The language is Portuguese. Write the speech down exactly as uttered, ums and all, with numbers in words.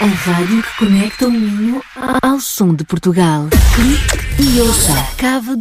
A rádio que conecta o Minho ao som de Portugal. Clique e ouça Cava do